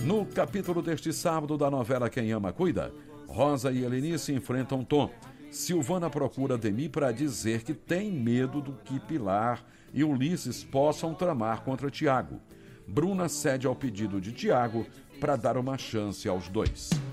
No capítulo deste sábado da novela Quem Ama Cuida, Rosa e Helenice enfrentam Tom. Silvana procura Demi para dizer que tem medo do que Pilar e Ulisses possam tramar contra Tiago. Bruna cede ao pedido de Tiago para dar uma chance aos dois.